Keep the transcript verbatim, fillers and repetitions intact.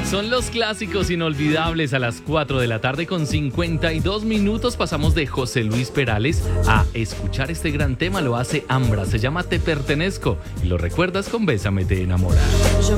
Son los clásicos inolvidables a las cuatro de la tarde con cincuenta y dos minutos. Pasamos de José Luis Perales a escuchar este gran tema. Lo hace Ambra, se llama Te Pertenezco y lo recuerdas con Bésame te enamora.